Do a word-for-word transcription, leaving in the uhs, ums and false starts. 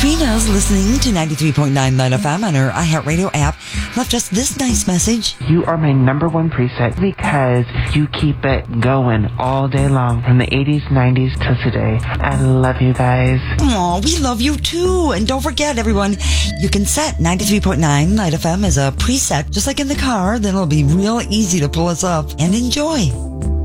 Trina's listening to ninety-three point nine Light F M on her iHeartRadio app. Left us this nice message. You are my number one preset because you keep it going all day long from the eighties, nineties till today. I love you guys. Aw, we love you too. And don't forget, everyone, you can set ninety-three point nine Light F M as a preset, just like in the car. Then it'll be real easy to pull us up and enjoy.